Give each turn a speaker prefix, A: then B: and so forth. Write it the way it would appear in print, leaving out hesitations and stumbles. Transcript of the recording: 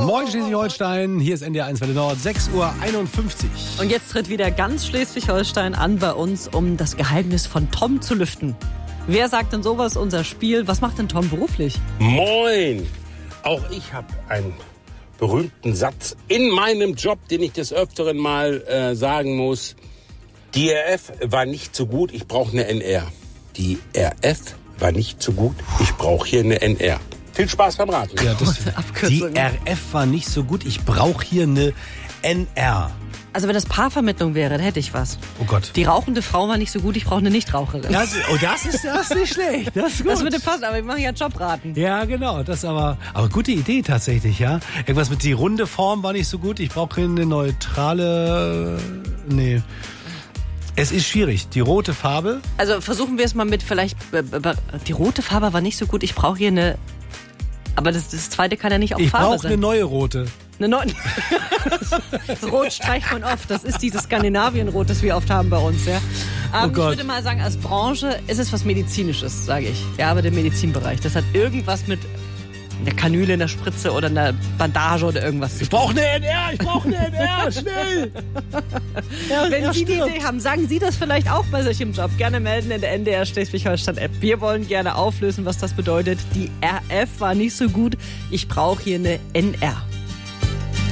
A: Moin Schleswig-Holstein, hier ist NDR 1 Welle Nord, 6:51 Uhr.
B: Und jetzt tritt wieder ganz Schleswig-Holstein an bei uns, um das Geheimnis von Tom zu lüften. Wer sagt denn sowas, unser Spiel? Was macht denn Tom beruflich?
C: Moin! Auch ich habe einen berühmten Satz in meinem Job, den ich des Öfteren mal sagen muss. Die RF war nicht so gut, ich brauche eine NR. Die RF war nicht so gut, ich brauche hier eine NR. Viel Spaß beim Raten.
A: Ja, die RF war nicht so gut, ich brauche hier eine NR.
B: Also wenn das Paarvermittlung wäre, dann hätte ich was.
A: Oh Gott.
B: Die rauchende Frau war nicht so gut, ich brauche eine Nichtraucherin.
A: Das ist nicht schlecht. Das ist gut.
B: Das würde passen, aber ich mache ja Jobraten.
A: Ja, genau. Das aber gute Idee tatsächlich, ja. Irgendwas mit die runde Form war nicht so gut. Ich brauche eine neutrale. Nee. Es ist schwierig. Die rote Farbe.
B: Also versuchen wir es mal mit vielleicht. Die rote Farbe war nicht so gut. Ich brauche hier eine. Aber das zweite kann ja nicht auch Farbe sein.
A: Ich brauche eine neue rote.
B: Eine neue. Rot streicht man oft. Das ist dieses Skandinavien-Rot, das wir oft haben bei uns. Ja. Ich würde mal sagen, als Branche ist es was Medizinisches, sage ich. Ich arbeite im Medizinbereich. Das hat irgendwas mit einer Kanüle, einer Spritze oder einer Bandage oder irgendwas zu tun.
A: Ich brauche eine NR, schnell!
B: Ja, wenn Sie die Idee haben, sagen Sie das vielleicht auch bei sich im Job. Gerne melden in der NDR Schleswig-Holstein-App. Wir wollen gerne auflösen, was das bedeutet. Die RF war nicht so gut. Ich brauche hier eine NR.